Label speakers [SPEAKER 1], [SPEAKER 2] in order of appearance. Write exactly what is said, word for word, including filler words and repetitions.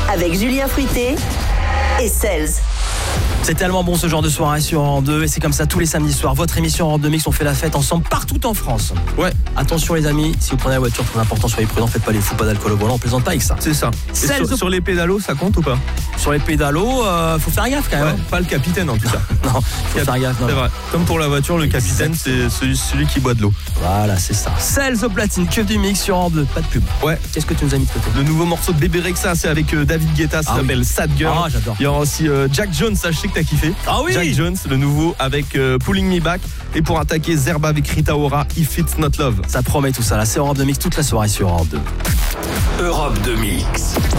[SPEAKER 1] avec Julien Fruité et Cels.
[SPEAKER 2] C'est tellement bon ce genre de soirée sur Europe deux et c'est comme ça tous les samedis soirs. Votre émission Europe deux Mix, on fait la fête ensemble partout en France.
[SPEAKER 3] Ouais.
[SPEAKER 2] Attention les amis, si vous prenez la voiture, très important, soyez prudents, faites pas les fous, pas d'alcool au volant, on plaisante pas avec ça.
[SPEAKER 3] C'est ça.
[SPEAKER 2] Celles
[SPEAKER 3] Sur,
[SPEAKER 2] au-
[SPEAKER 3] sur les pédalos, ça compte ou pas?
[SPEAKER 2] Sur les pédalos, euh, faut faire gaffe quand même.
[SPEAKER 3] Ouais, pas le capitaine en tout cas.
[SPEAKER 2] Non, faut
[SPEAKER 3] Cap-
[SPEAKER 2] faire gaffe. non.
[SPEAKER 3] C'est vrai. Comme pour la voiture, le capitaine, c'est celui, celui qui boit de l'eau.
[SPEAKER 2] Voilà, c'est ça. Celles au platine, que du mix sur Europe deux, pas de pub.
[SPEAKER 3] Ouais.
[SPEAKER 2] Qu'est-ce que tu nous as mis de côté?
[SPEAKER 3] Le nouveau morceau de Bébé Rexha, c'est avec euh, David Guetta, ça
[SPEAKER 2] Ah oui.
[SPEAKER 3] s'appelle Sad Girl.
[SPEAKER 2] Ah, j'adore.
[SPEAKER 3] Il y aura aussi euh, Jack Jones, ça je sais que t'as kiffé.
[SPEAKER 2] Ah oui.
[SPEAKER 3] Jack Jones, le nouveau avec euh, Pulling Me Back. Et pour attaquer, Zerba avec Rita Ora, If It's Not Love.
[SPEAKER 2] Ça promet tout ça là, c'est Europe deux Mix toute la soirée sur Europe deux.
[SPEAKER 4] Europe deux Mix.